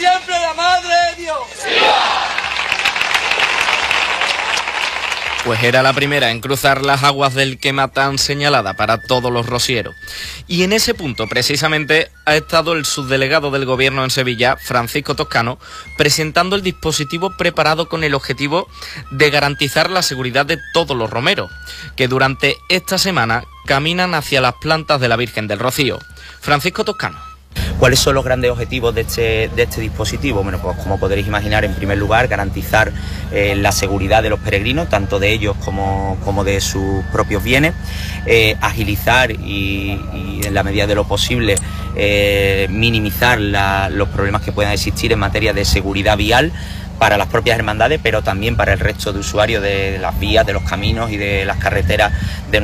siempre la Madre de Dios! Pues era la primera en cruzar las aguas del Quema tan señalada para todos los rosieros. Y en ese punto, precisamente, ha estado el subdelegado del Gobierno en Sevilla, Francisco Toscano, presentando el dispositivo preparado con el objetivo de garantizar la seguridad de todos los romeros, que durante esta semana caminan hacia las plantas de la Virgen del Rocío. Francisco Toscano. ¿Cuáles son los grandes objetivos de este dispositivo? Bueno, pues como podréis imaginar, en primer lugar, garantizar la seguridad de los peregrinos, tanto de ellos como de sus propios bienes, agilizar y en la medida de lo posible minimizar los problemas que puedan existir en materia de seguridad vial para las propias hermandades, pero también para el resto de usuarios de las vías, de los caminos y de las carreteras de